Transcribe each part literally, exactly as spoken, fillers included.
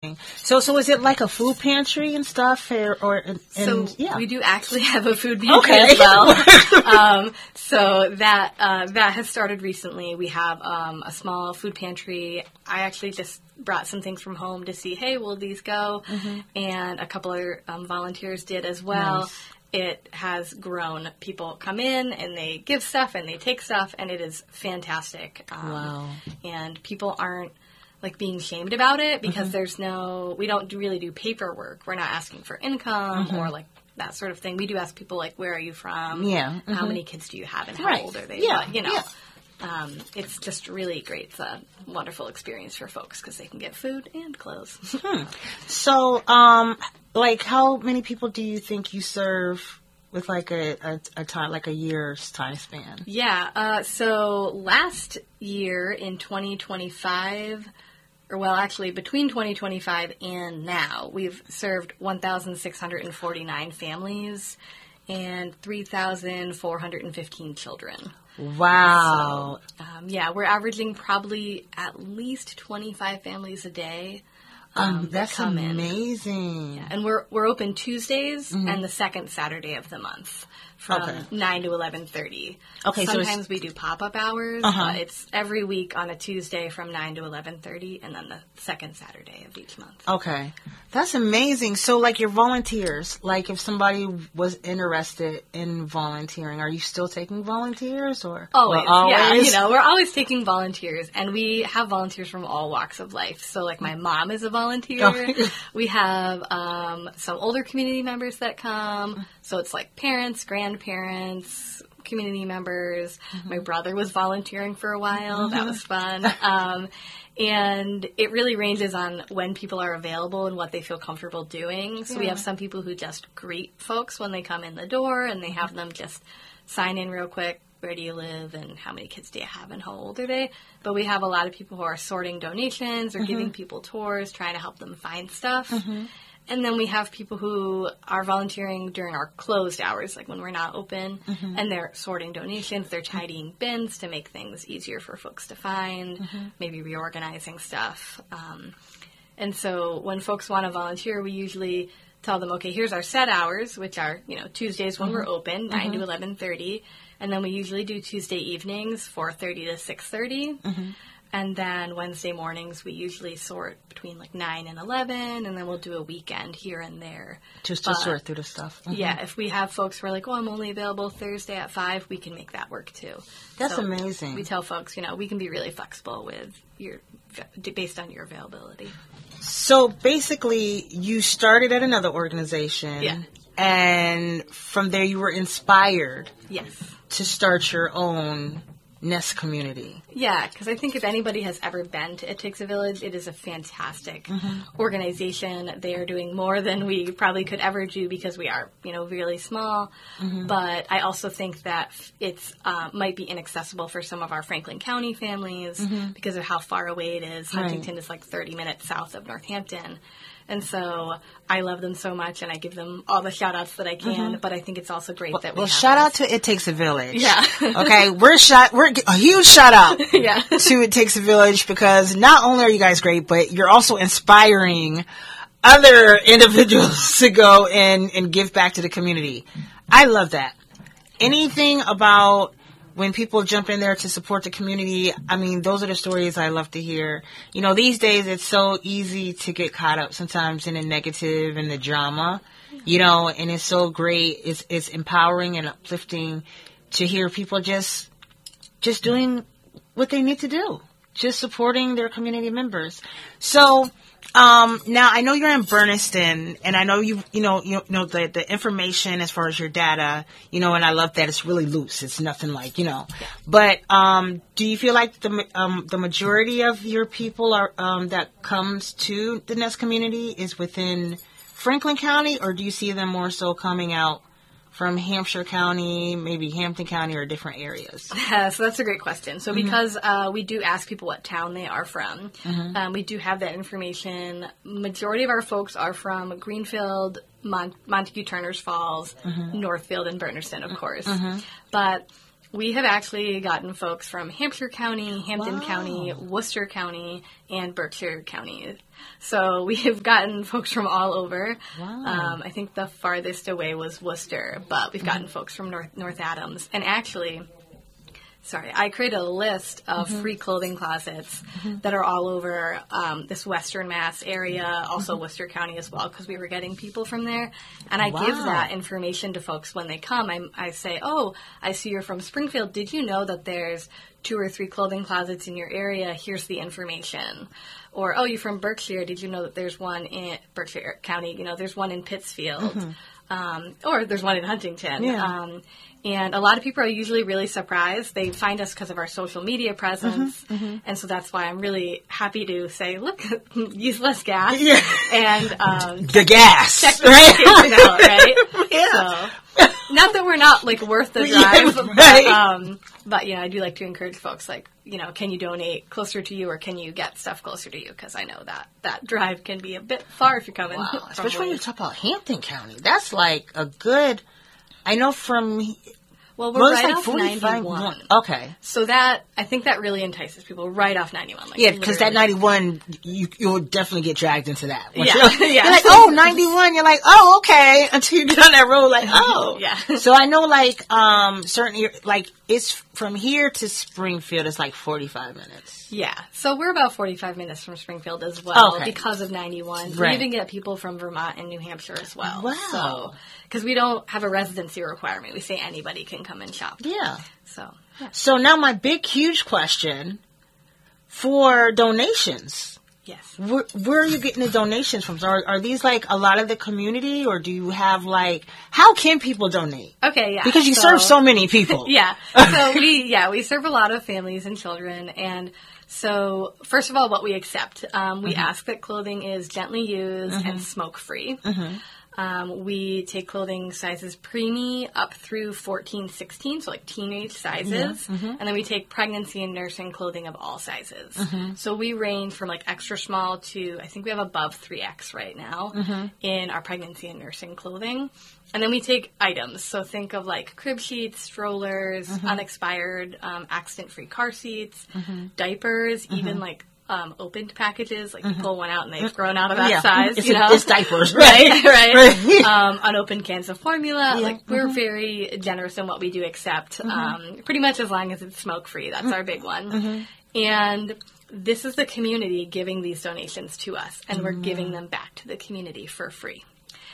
So, so is it like a food pantry and stuff, or, or and, so yeah, we do actually have a food pantry okay. as well. um, so that uh, that has started recently. We have um, a small food pantry. I actually just brought some things from home to see, hey, will these go? Mm-hmm. And a couple other um, volunteers did as well. Nice. It has grown. People come in and they give stuff and they take stuff, and it is fantastic. Um, wow! And people aren't like being shamed about it because mm-hmm. there's no, we don't do really do paperwork. We're not asking for income mm-hmm. or like that sort of thing. We do ask people like, where are you from? Yeah. Mm-hmm. How many kids do you have and how right. old are they? Yeah. But, you know, yeah. um, it's just really great. It's a wonderful experience for folks because they can get food and clothes. hmm. So, um, like how many people do you think you serve with like a, a, a time, like a year's time span? Yeah. Uh, so last year in twenty twenty-five, or well, actually, between twenty twenty-five and now, we've served one thousand six hundred forty-nine families and three thousand four hundred fifteen children. Wow. So, um, yeah, we're averaging probably at least twenty-five families a day. Um, um, that's that come amazing. Yeah, and we're we're open Tuesdays mm-hmm. and the second Saturday of the month from okay. nine to eleven thirty. Okay, sometimes so we do pop up hours. Uh-huh. But it's every week on a Tuesday from nine to eleven thirty, and then the second Saturday of each month. Okay, that's amazing. So, like your volunteers, like if somebody was interested in volunteering, are you still taking volunteers or always? Well, always? Yeah, you know, we're always taking volunteers, and we have volunteers from all walks of life. So, like my mom is a volunteer. We have um, some older community members that come. So it's like parents, grandparents, community members. Mm-hmm. My brother was volunteering for a while. Mm-hmm. That was fun. Um, and it really ranges on when people are available and what they feel comfortable doing. So yeah. we have some people who just greet folks when they come in the door, and they have them just sign in real quick. Where do you live and how many kids do you have and how old are they? But we have a lot of people who are sorting donations or mm-hmm. giving people tours, trying to help them find stuff. Mm-hmm. And then we have people who are volunteering during our closed hours, like when we're not open, mm-hmm. and they're sorting donations, they're tidying bins to make things easier for folks to find, mm-hmm. maybe reorganizing stuff. Um, and so when folks want to volunteer, we usually tell them, okay, here's our set hours, which are, you know, Tuesdays when mm-hmm. we're open, nine mm-hmm. to eleven thirty. And then we usually do Tuesday evenings, four thirty to six thirty. Mm-hmm. And then Wednesday mornings, we usually sort between like nine and eleven, and then we'll do a weekend here and there. Just to but, sort through the stuff. Mm-hmm. Yeah, if we have folks who are like, oh, I'm only available Thursday at five, we can make that work too. That's so amazing. We tell folks, you know, we can be really flexible with your, based on your availability. So basically, you started at another organization. Yeah. And from there, you were inspired. Yes. To start your own Nest community. Yeah, because I think if anybody has ever been to It Takes a Village, it is a fantastic mm-hmm. organization. They are doing more than we probably could ever do because we are, you know, really small. Mm-hmm. But I also think that it's uh, might be inaccessible for some of our Franklin County families mm-hmm. because of how far away it is. Right. Huntington is like thirty minutes south of Northampton. And so I love them so much, and I give them all the shout-outs that I can, mm-hmm. but I think it's also great well, that we Well, have shout this. out to It Takes a Village. Yeah. Okay, we're shot, we're a huge shout-out yeah. to It Takes a Village because not only are you guys great, but you're also inspiring other individuals to go and, and give back to the community. I love that. Anything about when people jump in there to support the community, I mean, those are the stories I love to hear. You know, these days it's so easy to get caught up sometimes in the negative and the drama, you know, and it's so great. It's it's empowering and uplifting to hear people just just doing what they need to do, just supporting their community members. So um, now I know you're in Berniston, and I know you you know you know the the information as far as your data, you know, and I love that it's really loose. It's nothing like you know, yeah. But um, do you feel like the um, the majority of your people are um, that comes to the Nest community is within Franklin County, or do you see them more so coming out from Hampshire County, maybe Hampton County, or different areas? Uh, so that's a great question. So mm-hmm. because uh, we do ask people what town they are from, mm-hmm. um, we do have that information. Majority of our folks are from Greenfield, Mon- Montague Turners Falls, mm-hmm. Northfield, and Berniston, of course. Mm-hmm. But we have actually gotten folks from Hampshire County, Hampton Wow. County, Worcester County, and Berkshire County. So we have gotten folks from all over. Wow. Um, I think the farthest away was Worcester, but we've gotten folks from North North Adams. And actually, sorry, I created a list of Mm-hmm. free clothing closets mm-hmm. that are all over um, this Western Mass area, also Mm-hmm. Worcester County as well, because we were getting people from there. And I Wow. give that information to folks when they come. I, I say, oh, I see you're from Springfield. Did you know that there's two or three clothing closets in your area? Here's the information. Or, oh, you're from Berkshire. Did you know that there's one in Berkshire County? You know, there's one in Pittsfield. Mm-hmm. Um, or there's one in Huntington. Yeah. Um, and a lot of people are usually really surprised. They find us because of our social media presence. Mm-hmm, mm-hmm. And so that's why I'm really happy to say, look, use less gas. Yeah. And um, The gas. check the right? location out, right? Yeah. So, not that we're not, like, worth the Yeah, drive. right. But, um, but, you know, I do like to encourage folks, like, you know, can you donate closer to you or can you get stuff closer to you? Because I know that that drive can be a bit far if you're coming. Wow. from Especially when you ways. talk about Hampton County. That's like a good, I know from, Well, we're well, it's right like off forty-five ninety-one. Okay. So that, I think that really entices people right off ninety-one. Like, Yeah, because that literally. ninety-one, you, you'll definitely get dragged into that. Once Yeah, You're, yeah. you're like, oh, ninety-one. You're like, oh, okay. Until you get on that road, like, oh. Yeah. So I know, like, um, certain, like, it's from here to Springfield, it's like forty-five minutes. Yeah. So we're about forty-five minutes from Springfield as well Okay. because of ninety-one. Right. We even get people from Vermont and New Hampshire as well. Wow. So, because we don't have a residency requirement. We say anybody can come and shop. Yeah. So, yeah. So now my big, huge question for donations. Yes. Where, where are you getting the donations from? So are, are these like a lot of the community, or do you have like, how can people donate? Okay, yeah. Because you serve so many people. Yeah. So we, yeah, we serve a lot of families and children. And so, first of all, what we accept, um, we Mm-hmm. ask that clothing is gently used and smoke free. Mm-hmm. Um, we take clothing sizes preemie up through fourteen, sixteen, so like teenage sizes. Mm-hmm. And then we take pregnancy and nursing clothing of all sizes. Mm-hmm. So we range from like extra small to, I think we have above three X right now Mm-hmm. in our pregnancy and nursing clothing. And then we take items. So think of like crib sheets, strollers, Mm-hmm. unexpired, um, accident-free car seats, diapers, Mm-hmm. even like um, opened packages. Like you pull one out and they've grown out of that Yeah. size. It's, you know? it's diapers. Right, right. Right. Um, unopened cans of formula. Yeah. Like we're very generous in what we do accept. Um, pretty much as long as it's smoke free. That's our big one. And this is the community giving these donations to us, and we're giving them back to the community for free.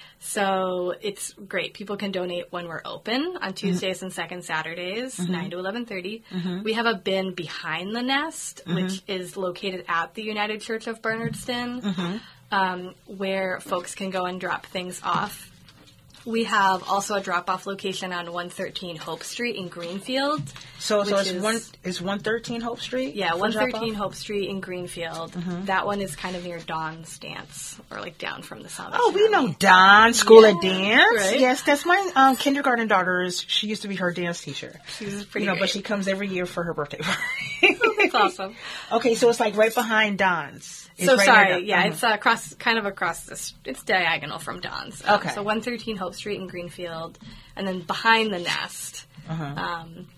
So it's great. People can donate when we're open on Tuesdays and second Saturdays, nine to eleven thirty. We have a bin behind the nest, which is located at the United Church of Bernardston, um, where folks can go and drop things off. We have also a drop-off location on one thirteen Hope Street in Greenfield. So, so which it's is- one is one thirteen Hope Street. Yeah, for one drop-off? thirteen Hope Street in Greenfield. That one is kind of near Dawn's Dance, or like down from the Salvation Oh, we know Army. Don School Yeah, of Dance. right? Yes, that's my um, kindergarten daughter's. She used to be her dance teacher. She's pretty You know, but great. she comes every year for her birthday party. That's awesome. Okay, so it's like right behind Don's. It's So right sorry, near yeah, Don- it's uh, across, kind of across this. It's diagonal from Dawn's. Okay. So one thirteen Hope Street in Greenfield, and then behind the nest, Uh-huh. um,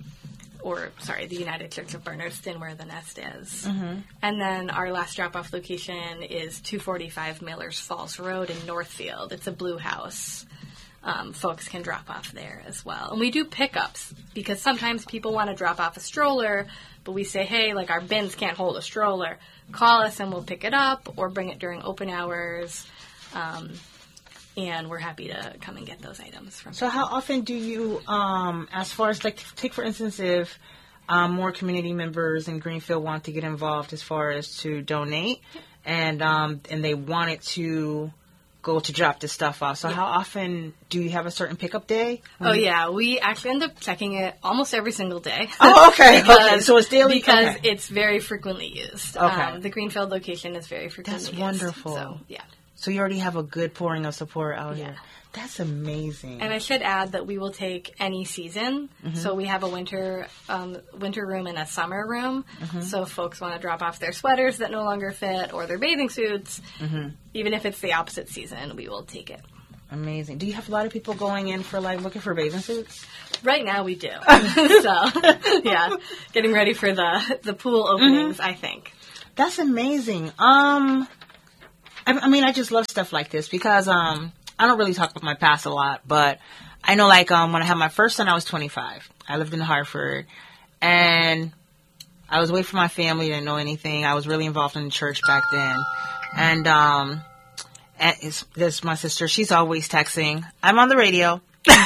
or sorry, the United Church of Bernardston, where the nest is. Mm-hmm. And then our last drop-off location is two forty-five Millers Falls Road in Northfield. It's a blue house. Um, folks can drop off there as well. And we do pickups because sometimes people want to drop off a stroller, but we say, hey, like our bins can't hold a stroller. Call us and we'll pick it up or bring it during open hours. Um, and we're happy to come and get those items from So how often do you, um, as far as like, take for instance, if um, more community members in Greenfield want to get involved as far as to donate, and um, and they wanted to go to drop this stuff off. So how often do you have a certain pickup day? Oh, yeah. We actually end up checking it almost every single day. Oh, okay. Because- okay. So it's daily. Because okay. it's very frequently used. Okay. Um, the Greenfield location is very frequently That's used. wonderful. So, yeah. So you already have a good pouring of support out Yeah. here. That's amazing. And I should add that we will take any season. Mm-hmm. So we have a winter um, winter room and a summer room. Mm-hmm. So if folks want to drop off their sweaters that no longer fit or their bathing suits, Mm-hmm. even if it's the opposite season, we will take it. Amazing. Do you have a lot of people going in for, like, looking for bathing suits? Right now we do. So, yeah, getting ready for the, the pool openings, mm-hmm. I think. That's amazing. Um, I, I mean, I just love stuff like this because um, I don't really talk about my past a lot, but I know, like, um, when I had my first son, I was twenty-five. I lived in Hartford, and I was away from my family, didn't know anything. I was really involved in the church back then, and um... And it's, this my sister. She's always texting. I'm on the radio.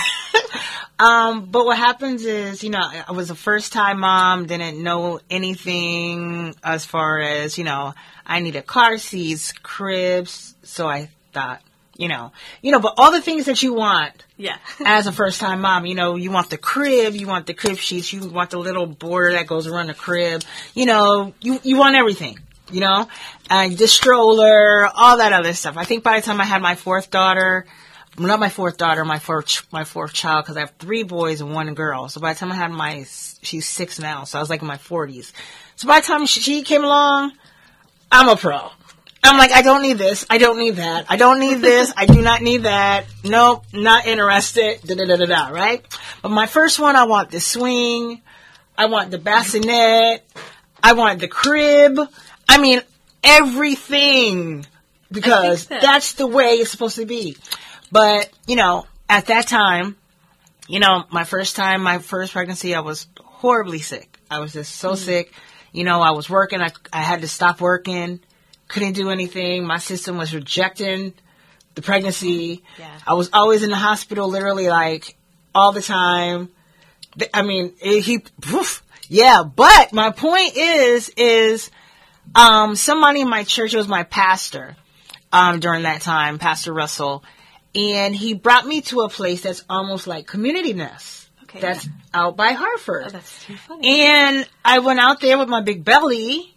um, but what happens is, you know, I was a first-time mom, didn't know anything as far as, you know, I needed car seats, cribs. So I thought, you know, you know, but all the things that you want yeah. as a first-time mom, you know, you want the crib, you want the crib sheets, you want the little border that goes around the crib. You know, you, you want everything. You know, and the stroller, all that other stuff. I think by the time I had my fourth daughter, not my fourth daughter, my fourth, my fourth child, because I have three boys and one girl. So by the time I had my, she's six now, so I was like in my forties. So by the time she, she came along, I'm a pro. I'm like, I don't need this. I don't need that. I don't need this. I do not need that. Nope, not interested. Da da da da da. Right? But my first one, I want the swing. I want the bassinet. I want the crib. I mean, everything, because so. That's the way it's supposed to be. But, you know, at that time, you know, my first time, my first pregnancy, I was horribly sick. I was just so mm. sick. You know, I was working. I, I had to stop working. Couldn't do anything. My system was rejecting the pregnancy. Yeah. I was always in the hospital, literally, like, all the time. I mean, it, he, poof, yeah. But my point is, is... Um, somebody in my church, it was my pastor, um, during that time, Pastor Russell, and he brought me to a place that's almost like Community Nest. Okay. That's out by Hartford. Oh, that's too funny. And I went out there with my big belly,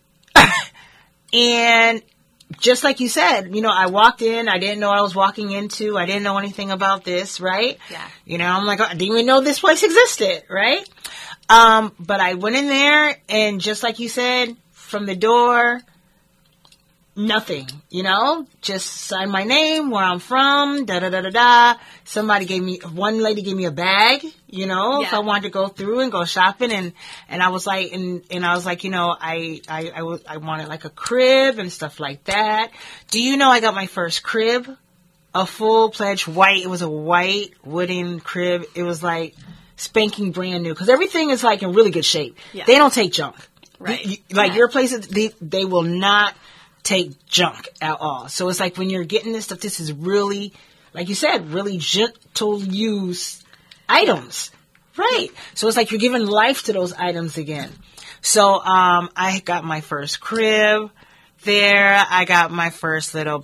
and just like you said, you know, I walked in, I didn't know what I was walking into, I didn't know anything about this, right? Yeah. You know, I'm like, I didn't even know this place existed, right? Um, but I went in there, and just like you said, from the door, nothing, you know, just sign my name, where I'm from, da da da da da. Somebody gave me, one lady gave me a bag, you know, yeah. if I wanted to go through and go shopping, and, and I was like, and, and I was like, you know, I, I, I, was, I wanted like a crib and stuff like that. Do you know I got my first crib? A full-fledged white, it was a white wooden crib. It was like spanking brand new, because everything is like in really good shape. Yeah. They don't take junk. Right. You, like yeah. your places, they, they will not take junk at all. So it's like when you're getting this stuff, this is really, like you said, really gentle use items. Right. So it's like you're giving life to those items again. So um, I got my first crib there. I got my first little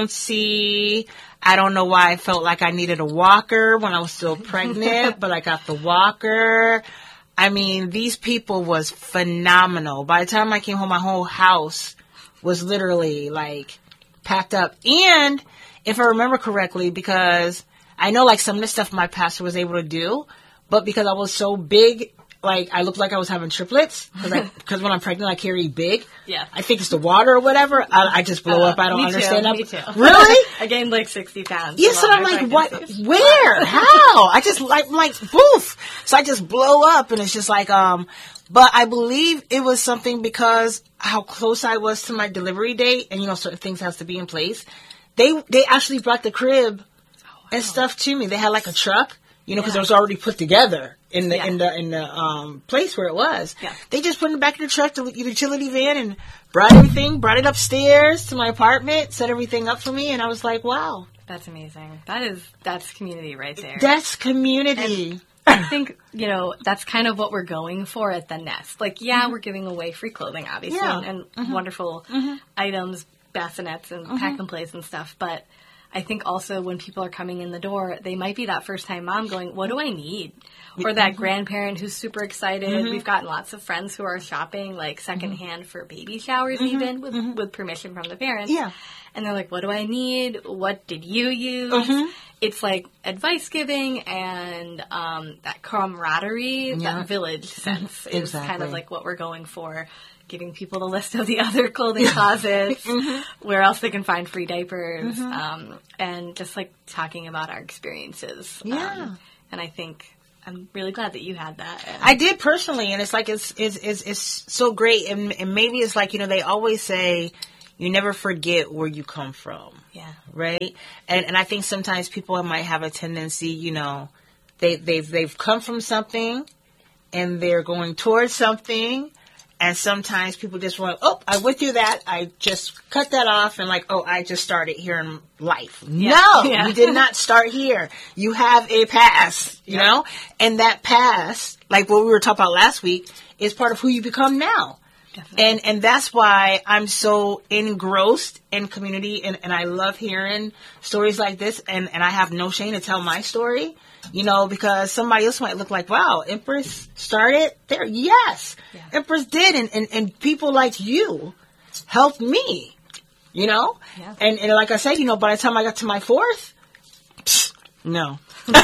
bouncy. I don't know why I felt like I needed a walker when I was still pregnant, but I got the walker. I mean, these people was phenomenal. By the time I came home, my whole house was literally, like, packed up. And, if I remember correctly, because I know, like, some of the stuff my pastor was able to do, but because I was so big, like, I looked like I was having triplets, because when I'm pregnant, I carry big. Yeah. I think it's the water or whatever. I, I just blow uh, up. I don't me understand too, that. Me too. Really? I gained like sixty pounds. Yes, and I'm like, what? Where? How? I just like, I'm like, poof. So I just blow up, and it's just like, um, but I believe it was something because how close I was to my delivery date, and you know, certain things has to be in place. They, they actually brought the crib oh, wow. and stuff to me. They had like a truck, you know, because yeah. it was already put together in the, yeah. in the, in the, um, place where it was. Yeah. They just put it in the back of the truck, the utility van, and brought everything, brought it upstairs to my apartment, set everything up for me, and I was like, wow. That's amazing. That is, that's community right there. That's community. And I think, you know, that's kind of what we're going for at the Nest. Like, yeah, mm-hmm. we're giving away free clothing, obviously, yeah. and, and mm-hmm. wonderful mm-hmm. items, bassinets and mm-hmm. pack and plays and stuff, but I think also when people are coming in the door, they might be that first-time mom going, what do I need? Or that mm-hmm. grandparent who's super excited. Mm-hmm. We've gotten lots of friends who are shopping, like, secondhand mm-hmm. for baby showers mm-hmm. even, with, mm-hmm. with permission from the parents. Yeah. And they're like, what do I need? What did you use? Mm-hmm. it's like advice giving and um, that camaraderie, Yeah. that village sense is Exactly. kind of like what we're going for. Giving people the list of the other clothing closets, mm-hmm. where else they can find free diapers, mm-hmm. um, and just like talking about our experiences. Yeah. Um, and I think I'm really glad that you had that. And I did personally, and it's like it's it's it's, it's so great, and, and maybe it's like, you know, they always say you never forget where you come from. Yeah. Right. And and I think sometimes people might have a tendency, you know, they they've they've come from something, and they're going towards something. And sometimes people just want, oh, I went through that. I just cut that off and like, oh, I just started here in life. Yeah. No, Yeah. you did not start here. You have a past, you Yeah. know? And that past, like what we were talking about last week, is part of who you become now. Definitely. And and that's why I'm so engrossed in community, and, and I love hearing stories like this, and, and I have no shame to tell my story, you know, because somebody else might look like, wow, Empress started there. Yes, Yeah. Empress did, and, and, and people like you helped me, you know? Yeah. And, and like I said, you know, by the time I got to my fourth, pfft, no.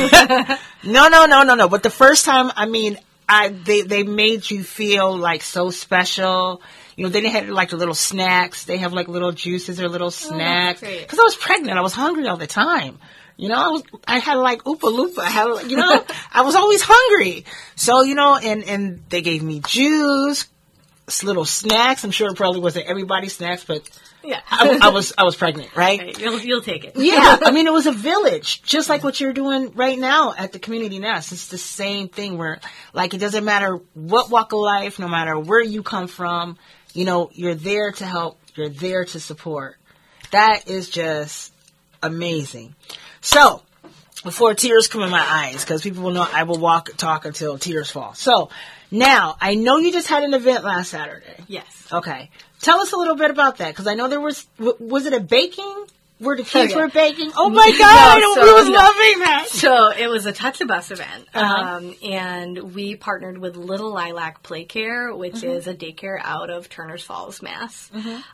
no, no, no, no, no. But the first time, I mean, I they they made you feel like so special. You know, they didn't have like the little snacks. They have like little juices or little snacks. great. Because I was pregnant, I was hungry all the time. You know, I was I had like Oompa Loompa. I had like, you know, I was always hungry. So you know, and and they gave me juice, s- little snacks. I'm sure it probably wasn't everybody's snacks, but Yeah. I, I was I was pregnant, right? Right, You'll, you'll take it. Yeah, I mean, it was a village, just like what you're doing right now at the Community Nest. It's the same thing where, like, it doesn't matter what walk of life, no matter where you come from, you know, you're there to help, you're there to support. That is just amazing. So, before tears come in my eyes, because people will know I will walk, talk until tears fall. So, now, I know you just had an event last Saturday. Yes. Okay. Tell us a little bit about that, because I know there was, w- was it a baking? Where the kids Okay. were baking? Oh my God, No, I so- was no. loving that. So it was a Touch a Bus event, Uh-huh. um, and we partnered with Little Lilac Play Care, which Mm-hmm. is a daycare out of Turner's Falls, Mass.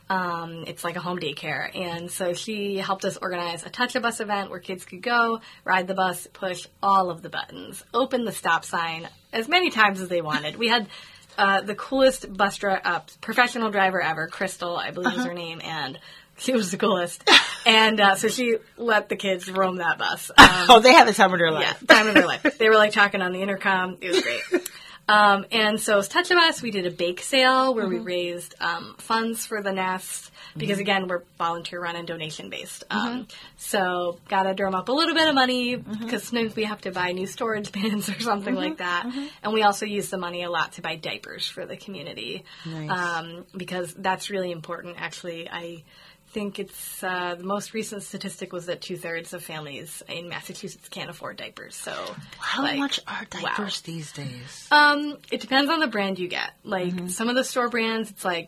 Um, it's like a home daycare, and so she helped us organize a Touch a Bus event where kids could go, ride the bus, push all of the buttons, open the stop sign as many times as they wanted. We had uh, the coolest bus dri- uh, professional driver ever, Crystal, I believe Uh-huh. is her name, and she was the coolest. And uh, so she let the kids roam that bus. Um, Oh, they had the time of their yeah, life. time of their life. They were like talking on the intercom. It was great. Um, and so as Touch of Us, we did a bake sale where we raised um, funds for the nest because, again, we're volunteer run and donation based. Um, So got to drum up a little bit of money because sometimes we have to buy new storage bins or something like that. And we also use the money a lot to buy diapers for the community Nice. um, because that's really important. Actually, I think it's uh, the most recent statistic was that two thirds of families in Massachusetts can't afford diapers. So How like, much are wow. diapers these days? Um, it depends on the brand you get. Like Mm-hmm. some of the store brands, it's like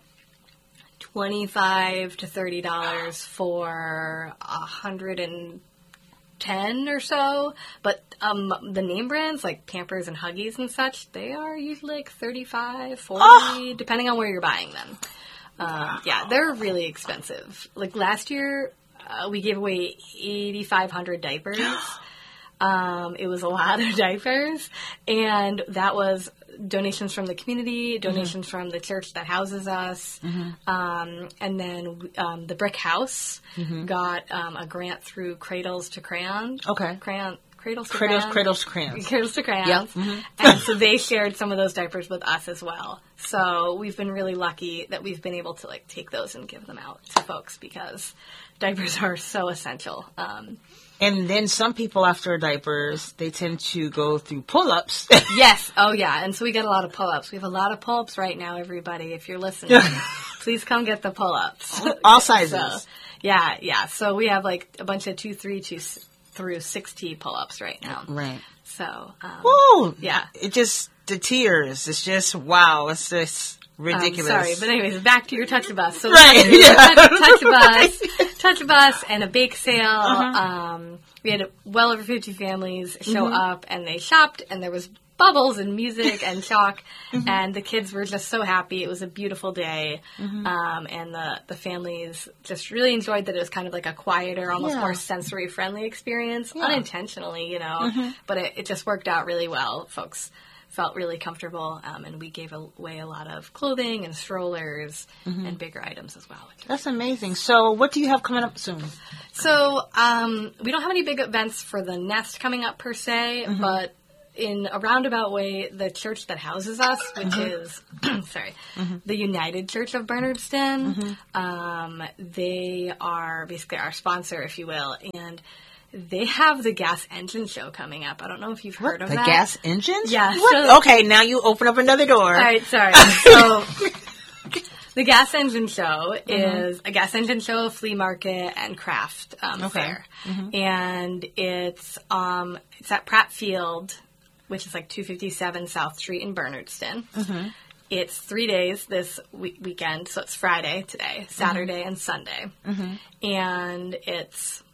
twenty-five to thirty dollars for a hundred and ten or so. But um, the name brands like Pampers and Huggies and such, they are usually like thirty-five, forty, Oh! depending on where you're buying them. Um, yeah, they're really expensive. Like last year, uh, we gave away eighty-five hundred diapers. Um, it was a lot of diapers, and that was donations from the community, donations from the church that houses us, um, and then um, the Brick House got um, a grant through Cradles to Crayons. Okay. Crayon. Cradles to Cradles, Crayons. cradles, crayons. Cradles to Crayons. Yep. Mhm. And so they shared some of those diapers with us as well. So we've been really lucky that we've been able to like take those and give them out to folks because diapers are so essential. Um, And then some people after diapers, they tend to go through pull-ups. yes. Oh, yeah. And so we get a lot of pull-ups. We have a lot of pull-ups right now, everybody. If you're listening, please come get the pull-ups. All sizes. So, yeah, yeah. So we have like a bunch of two, three, two s- through sixty pull-ups right now. Right. So, um, Woo! yeah. It just, the tears, it's just, wow, it's just ridiculous. Um, sorry, but anyways, back to your touch a bus. So Right, we had yeah. a touch a bus, touch a bus, and a bake sale. Uh-huh. Um, we had well over fifty families show Mm-hmm. up, and they shopped, and there was bubbles and music and chalk, mm-hmm. and the kids were just so happy. It was a beautiful day, mm-hmm. um, and the, the families just really enjoyed that it was kind of like a quieter, almost yeah. more sensory-friendly experience, yeah. unintentionally, you know, mm-hmm. but it, it just worked out really well. Folks felt really comfortable, um, and we gave away a lot of clothing and strollers mm-hmm. and bigger items as well. That's amazing. So what do you have coming up soon? So um, we don't have any big events for the Nest coming up per se, mm-hmm. but in a roundabout way, the church that houses us, which mm-hmm. is, sorry, mm-hmm. the United Church of Bernardston, mm-hmm. um, they are basically our sponsor, if you will, and they have the gas engine show coming up. I don't know if you've heard what? of the that. The gas engines? Yeah. So, okay, now you open up another door. All right, sorry. So the gas engine show mm-hmm. is a gas engine show, flea market, and craft um, okay. fair. Mm-hmm. And it's um it's at Pratt Field, which is like two fifty-seven South Street in Bernardston. Mm-hmm. It's three days this we- weekend, so it's Friday today, Saturday, mm-hmm. and Sunday. Mm-hmm. And it's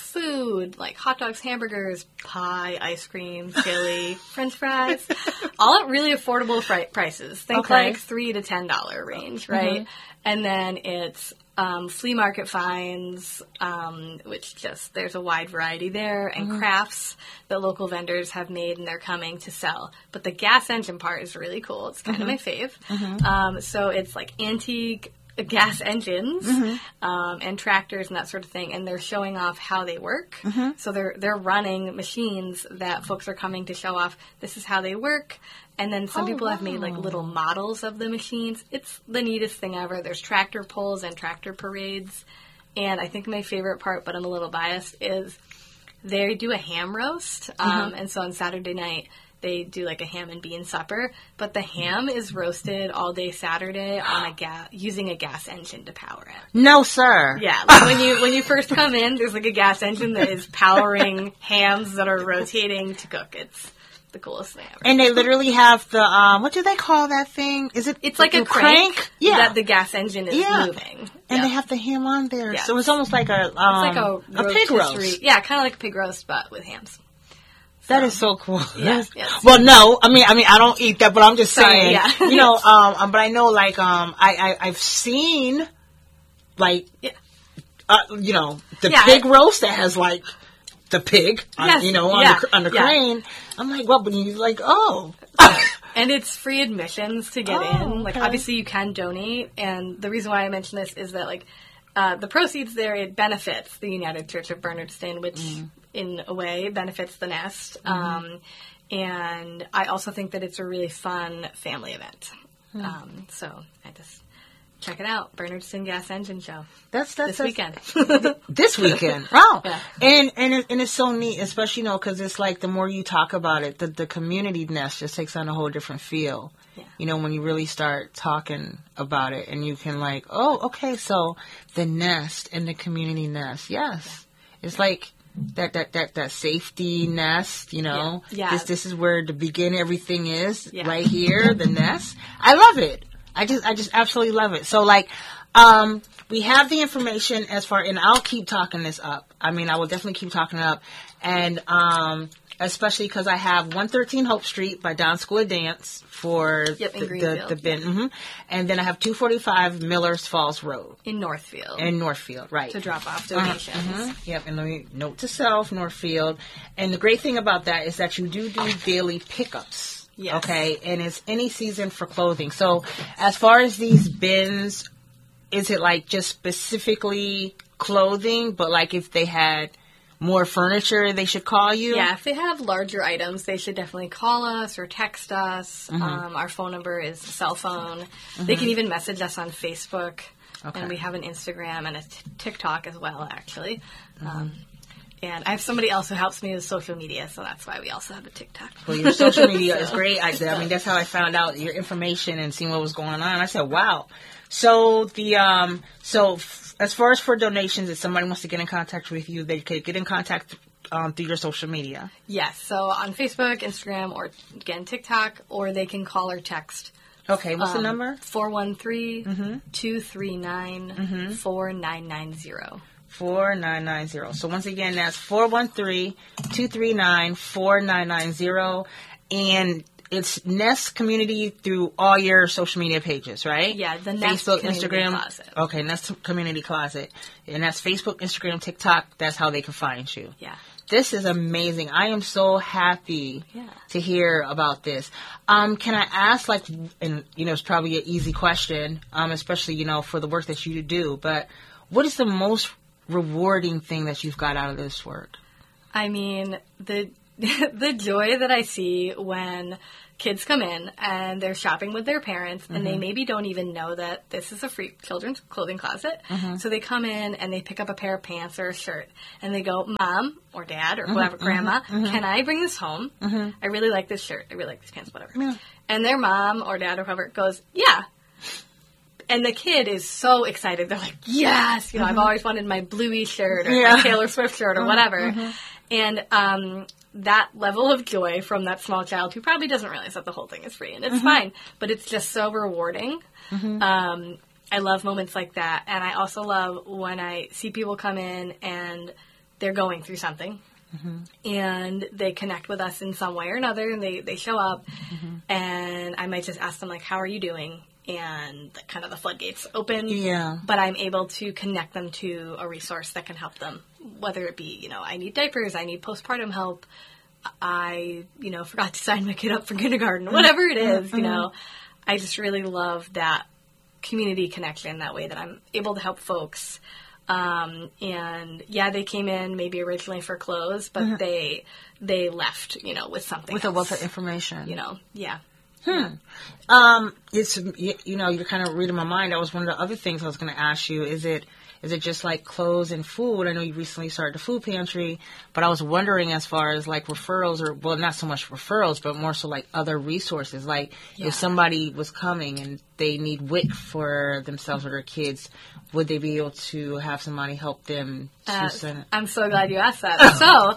food, like hot dogs, hamburgers, pie, ice cream, chili, French fries, all at really affordable fri- prices. Think okay. like three to ten dollar range, right? Mm-hmm. And then it's um, flea market finds, um, which just there's a wide variety there, and mm-hmm. crafts that local vendors have made and they're coming to sell. But the gas engine part is really cool. It's kind mm-hmm. of my fave. Mm-hmm. Um, so it's like antique gas engines mm-hmm. um, and tractors and that sort of thing, and they're showing off how they work. Mm-hmm. So they're they're running machines that folks are coming to show off. This is how they work. And then some oh, people wow. have made like little models of the machines. It's the neatest thing ever. There's tractor pulls and tractor parades. And I think my favorite part, but I'm a little biased, is they do a ham roast. Mm-hmm. Um, and so on Saturday night, they do like a ham and bean supper, but the ham is roasted all day Saturday on a gas using a gas engine to power it. No, sir. Yeah, like when you when you first come in, there's like a gas engine that is powering hams that are rotating to cook. It's the coolest thing ever. And they literally have the um, what do they call that thing? Is it? It's like a crank, crank yeah. that the gas engine is yeah. moving, and yep. they have the ham on there, yes. so it's almost like a um, it's like a, a pig roast. Yeah, kind of like a pig roast, but with hams. That is so cool. Yeah, yes. Well, no, I mean, I mean, I don't eat that, but I'm just Sorry, saying, yeah. you know, um, um, but I know, like, um, I, I, I've seen, like, yeah. uh, you know, the yeah, pig I, roast that has, like, the pig, yes, on, you know, on yeah, the, on the yeah. crane. I'm like, well, but you're like, oh. And it's free admissions to get oh, in. Like, okay. obviously you can donate, and the reason why I mention this is that, like, uh, the proceeds there, it benefits the United Church of Bernardston, which, mm. in a way, benefits the Nest. Mm-hmm. Um, and I also think that it's a really fun family event. Mm. Um, so I just check it out, Bernardston Gas Engine Show. That's that's this that's, weekend. This weekend, wow! Yeah. And and it, and it's so neat, especially you know because it's like the more you talk about it, the the community Nest just takes on a whole different feel. Yeah. You know, when you really start talking about it, and you can like, oh, okay, so the Nest and the community Nest, yes, yeah. It's like. That, that that that safety nest, you know. Yeah. yeah. This this is where the beginning everything is, yeah. right here, the nest. I love it. I just I just absolutely love it. So like, um, we have the information as far, and I'll keep talking this up. I mean, I will definitely keep talking it up, and um, especially because I have one thirteen Hope Street by Don School of Dance for yep, the, in the the bin, mm-hmm. and then I have two forty-five Millers Falls Road in Northfield. In Northfield, right? To drop off donations. Uh-huh. Mm-hmm. Yep, and let me note to self, Northfield, and the great thing about that is that you do do daily pickups. Yes. Okay, and it's any season for clothing. So, as far as these bins, is it like just specifically clothing, but like if they had more furniture, they should call you? Yeah, if they have larger items, they should definitely call us or text us. Mm-hmm. Um, our phone number is cell phone. Mm-hmm. They can even message us on Facebook. Okay. And we have an Instagram and a t- TikTok as well, actually. Mm-hmm. Um, and I have somebody else who helps me with social media, so that's why we also have a TikTok. Well, your social media so, is great. I, I mean, that's how I found out your information and seeing what was going on. I said, wow. So the um, so f- as far as for donations, if somebody wants to get in contact with you, they could get in contact um, through your social media. Yes, so on Facebook, Instagram, or again TikTok, or they can call or text. Okay, what's um, the number? four one three, two three nine, four nine nine zero. four nine nine zero. So once again, that's four one three, two three nine, four nine nine zero. and it's Nest Community through all your social media pages, right? Yeah, the Nest Facebook, Community Instagram. Closet. Okay, Nest Community Closet. And that's Facebook, Instagram, TikTok. That's how they can find you. Yeah. This is amazing. I am so happy Yeah. to hear about this. Um, can I ask, like, and, you know, it's probably an easy question, um, especially, you know, for the work that you do, but what is the most rewarding thing that you've got out of this work? I mean, the the joy that I see when kids come in and they're shopping with their parents and mm-hmm. they maybe don't even know that this is a free children's clothing closet. Mm-hmm. So they come in and they pick up a pair of pants or a shirt and they go, Mom or Dad or whoever, mm-hmm. Grandma, mm-hmm. can I bring this home? Mm-hmm. I really like this shirt. I really like these pants, whatever. Yeah. And their mom or dad or whoever goes, yeah. And the kid is so excited. They're like, yes, you know, mm-hmm. I've always wanted my Bluey shirt or yeah. my Taylor Swift shirt or mm-hmm. whatever. Mm-hmm. And um, that level of joy from that small child who probably doesn't realize that the whole thing is free. And it's mm-hmm. fine. But it's just so rewarding. Mm-hmm. Um, I love moments like that. And I also love when I see people come in and they're going through something. Mm-hmm. And they connect with us in some way or another. And they, they show up. Mm-hmm. And I might just ask them, like, how are you doing? And kind of the floodgates open. Yeah. But I'm able to connect them to a resource that can help them. Whether it be, you know, I need diapers, I need postpartum help, I, you know, forgot to sign my kid up for kindergarten, whatever it is, mm-hmm. you know. I just really love that community connection, that way that I'm able to help folks. Um, and, yeah, they came in maybe originally for clothes, but mm-hmm. they they left, you know, with something With else, a wealth of information. You know, yeah. Hmm. Um, it's, you, you know, you're kind of reading my mind. That was one of the other things I was going to ask you. Is it, is it just like clothes and food? I know you recently started a food pantry, but I was wondering as far as like referrals or, well, not so much referrals, but more so like other resources. Like yeah. if somebody was coming and they need W I C for themselves or their kids, would they be able to have somebody help them to uh, send it? I'm so glad you asked that. So,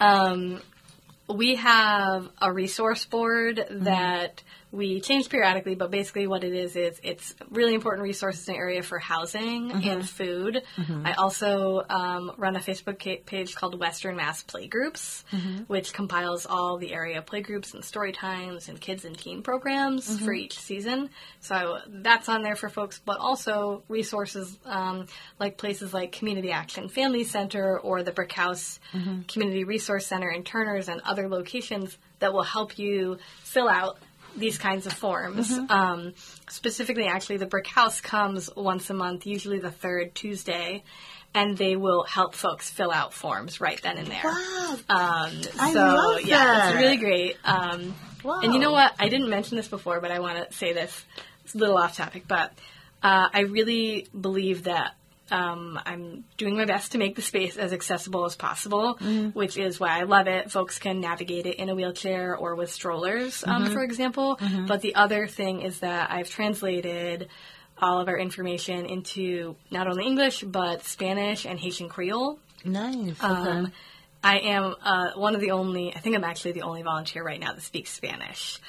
um, we have a resource board that we change periodically, but basically what it is is it's really important resources in the area for housing mm-hmm. and food. Mm-hmm. I also um, run a Facebook ca- page called Western Mass Playgroups, mm-hmm. which compiles all the area playgroups and story times and kids and teen programs mm-hmm. for each season. So that's on there for folks, but also resources um, like places like Community Action Family Center or the Brick House mm-hmm. Community Resource Center in Turner's and other locations that will help you fill out these kinds of forms. Mm-hmm. Um, specifically, actually, the Brick House comes once a month, usually the third Tuesday, and they will help folks fill out forms right then and there. Wow. Um, I so, love yeah, that. it's really great. Um, wow. And you know what? I didn't mention this before, but I want to say this. It's a little off topic, but uh, I really believe that Um, I'm doing my best to make the space as accessible as possible, mm-hmm. which is why I love it. Folks can navigate it in a wheelchair or with strollers, um, mm-hmm. for example. Mm-hmm. But the other thing is that I've translated all of our information into not only English, but Spanish and Haitian Creole. Nice. Okay. Um, I am uh, one of the only, I think I'm actually the only volunteer right now that speaks Spanish.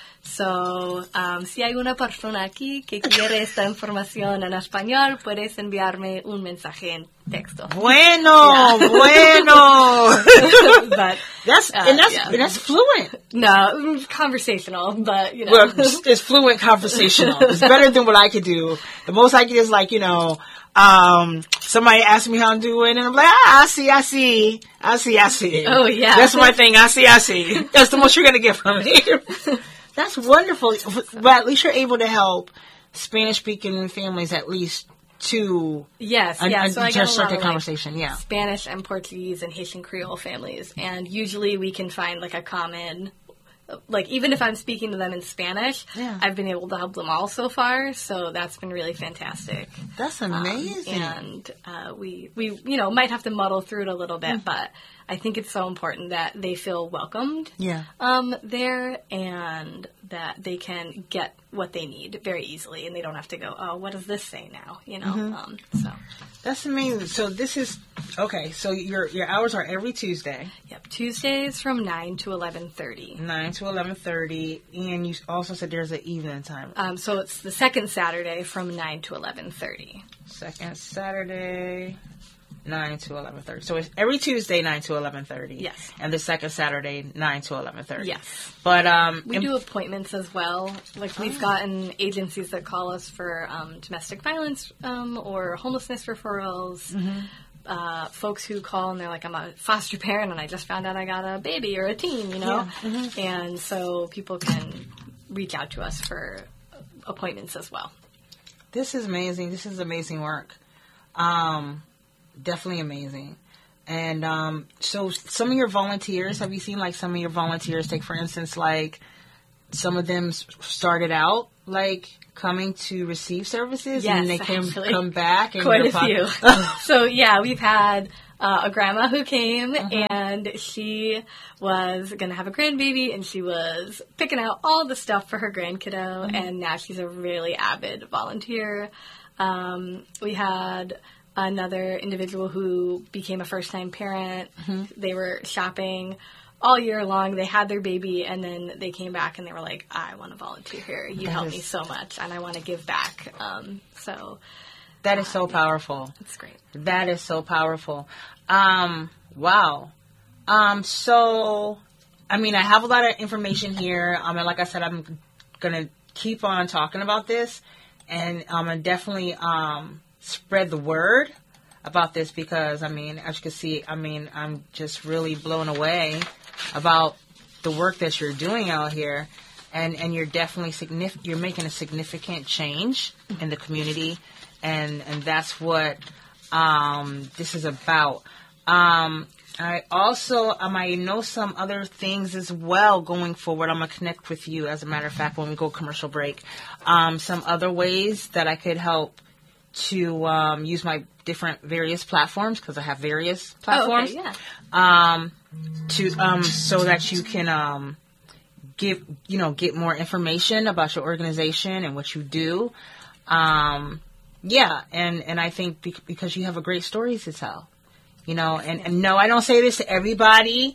So, um, si hay una persona aquí que quiere esta información en español, puedes enviarme un mensaje en texto. Bueno, yeah. bueno. But, that's, uh, and that's, yeah. and that's fluent. No, conversational, but, you know. Well, it's, it's fluent conversational. It's better than what I could do. The most I can do is like, you know, Um, somebody asked me how I'm doing, and I'm like, ah, I see, I see, I see, I see. Oh, yeah. That's my thing. I see, I see. That's the most you're going to get from me. That's wonderful. But at least you're able to help Spanish-speaking families at least to yes, un- yeah. un- So I just get a start lot the of, conversation. like, Yeah, Spanish and Portuguese and Haitian Creole families, and usually we can find like a common. Like, even if I'm speaking to them in Spanish, yeah. I've been able to help them all so far, so that's been really fantastic. That's amazing. Um, and uh, we, we, you know, might have to muddle through it a little bit, mm. but I think it's so important that they feel welcomed yeah. um, there, and that they can get what they need very easily, and they don't have to go, oh, what does this say now? You know, mm-hmm. um, so. That's amazing. So this is, okay, so your your hours are every Tuesday. Yep, Tuesdays from nine to eleven thirty. nine to eleven thirty, and you also said there's an evening time. Um, so it's the second Saturday from nine to eleven thirty. Second Saturday nine to eleven thirty. So it's every Tuesday, nine to eleven thirty. Yes. And the second Saturday, nine to eleven thirty. Yes. But um, we imp- do appointments as well. Like we've gotten agencies that call us for um, domestic violence um, or homelessness referrals. Mm-hmm. Uh, folks who call and they're like, I'm a foster parent and I just found out I got a baby or a teen, you know? Yeah. Mm-hmm. And so people can reach out to us for appointments as well. This is amazing. This is amazing work. Um, definitely amazing. And um, so some of your volunteers, have you seen like some of your volunteers, take for instance, like some of them started out like coming to receive services yes, and they can actually, come back? And quite a pop- few. So yeah, we've had uh, a grandma who came uh-huh. and she was going to have a grandbaby and she was picking out all the stuff for her grandkiddo mm-hmm. and now she's a really avid volunteer. Um, we had another individual who became a first-time parent. Mm-hmm. They were shopping all year long. They had their baby, and then they came back and they were like, I want to volunteer here. You that helped is, me so much, and I want to give back. Um, so That is so uh, powerful. It's great. That is so powerful. Um, wow. Um, so, I mean, I have a lot of information here. Um, and like I said, I'm going to keep on talking about this, and I'm going to definitely um, spread the word about this because, I mean, as you can see, I mean, I'm just really blown away about the work that you're doing out here. And, and you're definitely significant, you're making a significant change in the community. And, and that's what um, this is about. Um, I also, um, I know some other things as well going forward. I'm going to connect with you, as a matter of fact, when we go commercial break. Um, some other ways that I could help to um, use my different various platforms, because I have various platforms. Oh, okay, yeah. Um, to um, so that you can um, give, you know, get more information about your organization and what you do. Um, yeah, and, and I think bec- because you have a great story to tell. You know, and, and no, I don't say this to everybody,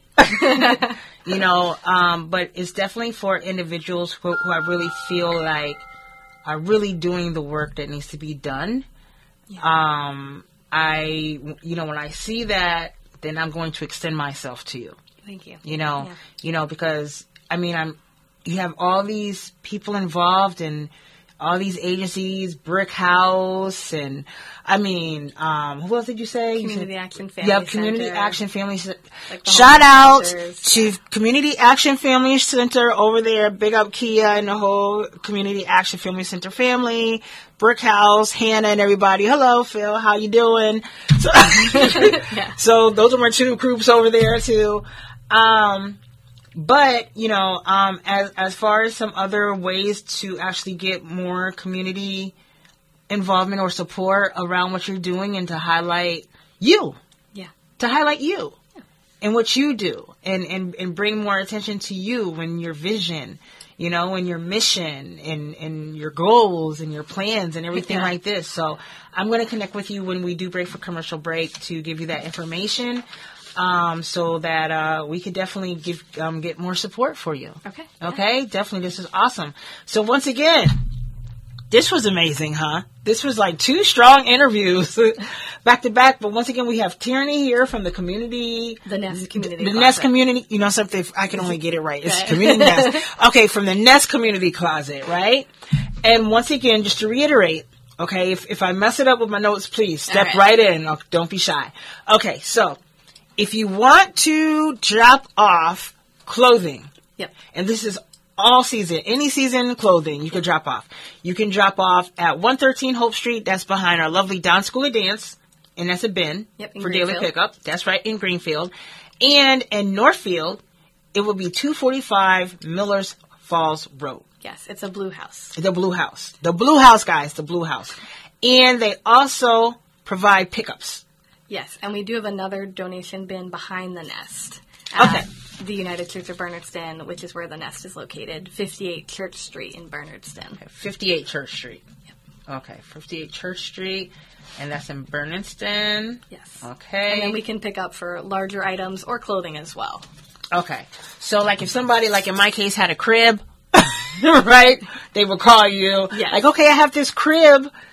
you know, um, but it's definitely for individuals who, who I really feel like are really doing the work that needs to be done. Yeah. Um, I, you know, when I see that, then I'm going to extend myself to you. Thank you. You know, yeah. you know, because, I mean, I'm, you have all these people involved and all these agencies, Brick House, and I mean, um, who else did you say? Community you said, Action Family yeah, Center. Community Action Family Center. Like Shout out centers. to Community Action Family Center over there. Big up Kia and the whole Community Action Family Center family. Brick House, Hannah, and everybody. Hello, Phil. How you doing? So, yeah. So those are my two groups over there too. Um, But, you know, um, as as far as some other ways to actually get more community involvement or support around what you're doing and to highlight you. Yeah. To highlight you yeah. and what you do and, and, and bring more attention to you and your vision, you know, and your mission and, and your goals and your plans and everything yeah. like this. So I'm going to connect with you when we do break for commercial break to give you that information. Um, so that, uh, we could definitely give, um, get more support for you. Okay. Okay. Yeah. Definitely. This is awesome. So once again, this was amazing, huh? This was like two strong interviews back to back. But once again, we have Tierney here from the community, the Nest community, the, the Nest community, you know, something, I can only get it right. It's community Nest. Okay. From the Nest community closet, right? And once again, just to reiterate, okay, if, if I mess it up with my notes, please step right. right in. Don't be shy. Okay. So, if you want to drop off clothing, yep. and this is all season, any season clothing you can drop off. You can drop off at one thirteen Hope Street. That's behind our lovely Down School of Dance, and that's a bin yep, for daily pickup. That's right, in Greenfield. And in Northfield, it will be two forty-five Millers Falls Road. Yes, it's a blue house. The blue house. The blue house, guys, the blue house. And they also provide pickups. Yes, and we do have another donation bin behind the Nest. Okay. At the United Church of Bernardston, which is where the Nest is located, fifty-eight Church Street in Bernardston. Okay, fifty-eight Church Street. Yep. Okay, fifty-eight Church Street, and that's in Bernardston. Yes. Okay. And then we can pick up for larger items or clothing as well. Okay. So, like, if somebody, like in my case, had a crib, right, they would call you. Yes. Like, okay, I have this crib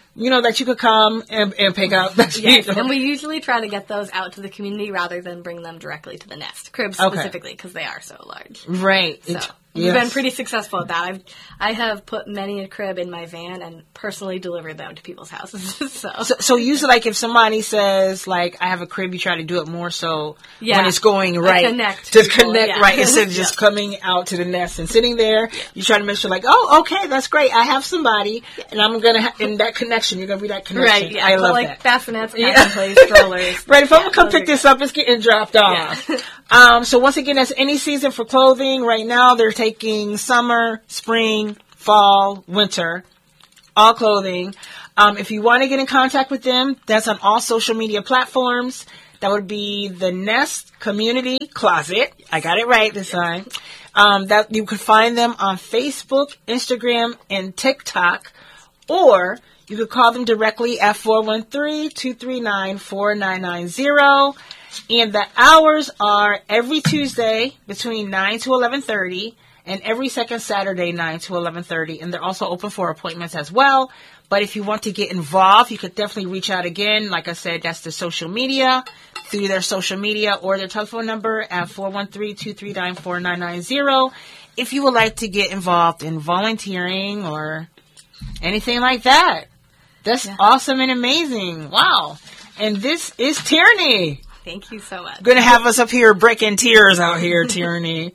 you know, that you could come and, and pick up. Yes, and we usually try to get those out to the community rather than bring them directly to the nest. Cribs specifically, because okay. they are so large. Right. So it, we've yes. been pretty successful at that. I've I have put many a crib in my van and personally delivered them to people's houses. so. so so usually, like, if somebody says, like, I have a crib, you try to do it more so yeah. when it's going right. Connect Just people, connect yeah. right instead of just yeah. coming out to the nest and sitting there. You try to make sure, like, oh, okay, that's great. I have somebody, and I'm going to, ha- in that connection, you're going to be that connection. Right, yeah. I but love like that. Bassinets, yeah. play strollers. Right, if yeah, I'm going to come pick this up, it's getting dropped off. Yeah. um, so once again, that's any season for clothing. Right now, they're taking summer, spring, fall, winter, all clothing. Um, if you want to get in contact with them, that's on all social media platforms. That would be the Nest Community Closet. I got it right this time. Um, that you could find them on Facebook, Instagram, and TikTok, or you could call them directly at four one three, two three nine, four nine nine zero. And the hours are every Tuesday between nine to eleven thirty, and every second Saturday nine to eleven thirty. And they're also open for appointments as well. But if you want to get involved, you could definitely reach out again. Like I said, that's the social media, through their social media or their telephone number at four one three, two three nine, four nine nine zero. If you would like to get involved in volunteering or anything like that. That's yeah. awesome and amazing. Wow. And this is Tierney. Thank you so much. Going to have us up here breaking tears out here, Tierney.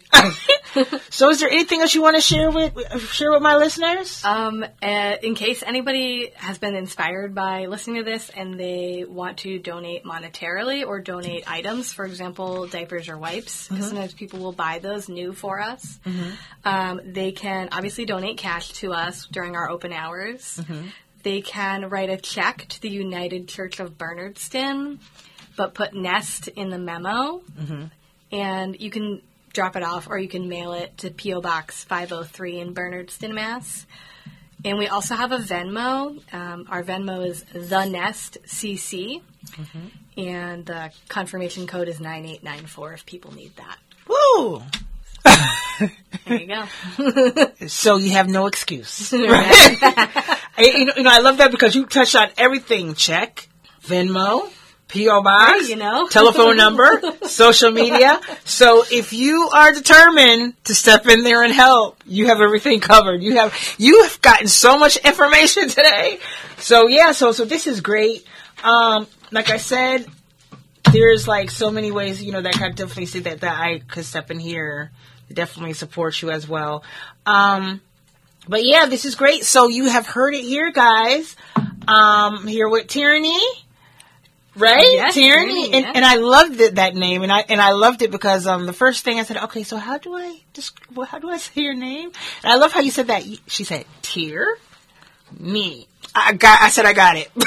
So is there anything else you want to share with share with my listeners? Um, uh, in case anybody has been inspired by listening to this and they want to donate monetarily or donate items, for example, diapers or wipes, because mm-hmm. sometimes people will buy those new for us, mm-hmm. um, they can obviously donate cash to us during our open hours. Mm-hmm. They can write a check to the United Church of Bernardston, but put Nest in the memo, mm-hmm. and you can drop it off or you can mail it to P O Box five oh three in Bernardston, Mass. And we also have a Venmo. Um, our Venmo is The Nest C C, mm-hmm. and the confirmation code is nine eight nine four if people need that. Woo! There you go. So you have no excuse. Right? you, know, you know, I love that because you touched on everything. Check, Venmo, P O Box, right, you know. Telephone number, social media. So if you are determined to step in there and help, you have everything covered. You have you have gotten so much information today. So yeah, so so this is great. Um, like I said, there's like so many ways, you know, that I can definitely see that that I could step in here, definitely support you as well. Um, but yeah, this is great. So you have heard it here, guys. Um, here with Tierney. Right? Yes, Tierney. Tierney, and, yeah. and I loved it, that name. And I, and I loved it because, um, the first thing I said, okay, so how do I just, well, how do I say your name? And I love how you said that. She said, Tier me. I got, I said, I got it.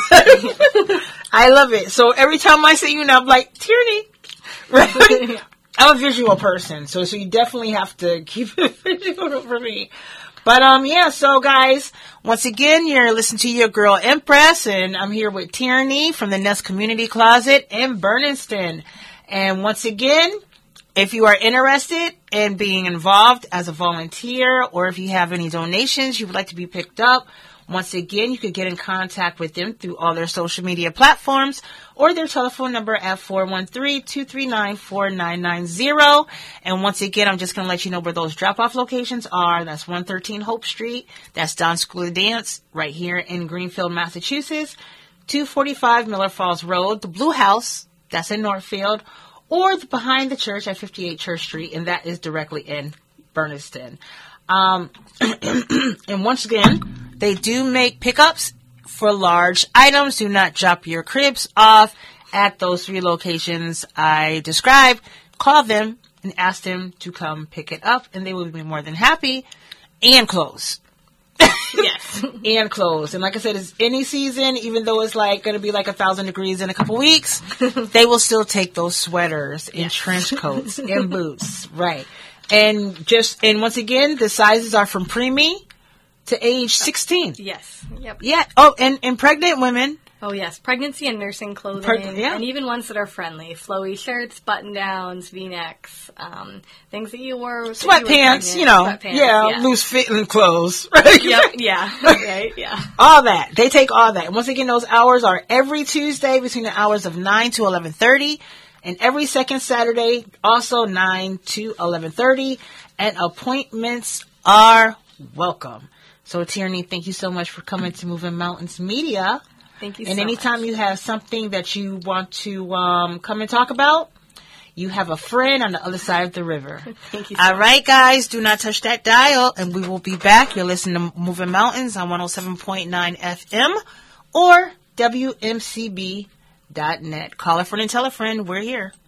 I love it. So every time I say you now, I'm like, Tierney. Right? I'm a visual person. So, so you definitely have to keep it visual for me. But, um, yeah, so guys, once again, you're listening to your girl Empress, and I'm here with Tierney from the Nest Community Closet in Bernardston. And once again, if you are interested in being involved as a volunteer, or if you have any donations you would like to be picked up, once again, you could get in contact with them through all their social media platforms or their telephone number at four one three, two three nine, four nine nine zero. And once again, I'm just going to let you know where those drop-off locations are. That's one thirteen Hope Street. That's Don School of Dance right here in Greenfield, Massachusetts. two forty-five Miller Falls Road. The Blue House, that's in Northfield. Or the, behind the church at fifty-eight Church Street, and that is directly in Bernardston. Um, and once again, they do make pickups for large items. Do not drop your cribs off at those three locations I described. Call them and ask them to come pick it up, and they will be more than happy. And clothes. Yes. And clothes. And like I said, it's any season, even though it's like going to be like a thousand degrees in a couple weeks, they will still take those sweaters and yes. trench coats and boots. Right. And just, and once again, the sizes are from preemie to age sixteen. Yes. Yep. Yeah. Oh, and, and pregnant women Oh, yes. Pregnancy and nursing clothing. Preg- yeah. And even ones that are friendly. Flowy shirts, button-downs, V-necks, um, things that you wore. Sweatpants, you, were pregnant, you know. sweatpants, yeah, yeah. loose fitting clothes. Right? Yep, yeah. Right, yeah. All that. They take all that. And once again, those hours are every Tuesday between the hours of nine to eleven thirty. And every second Saturday, also nine to eleven thirty. And appointments are welcome. So, Tierney, thank you so much for coming to Moving Mountains Media. Thank you and so anytime much. you have something that you want to um, come and talk about, you have a friend on the other side of the river. Thank you so All much. right, guys, do not touch that dial, and we will be back. You're listening to Moving Mountains on one oh seven point nine F M or W M C B dot net. Call a friend and tell a friend. We're here.